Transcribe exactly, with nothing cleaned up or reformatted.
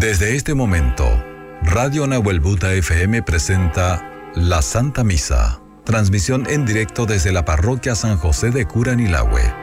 Desde este momento, Radio Nahuel Buta F M presenta La Santa Misa, transmisión en directo desde la Parroquia San José de Curanilahue.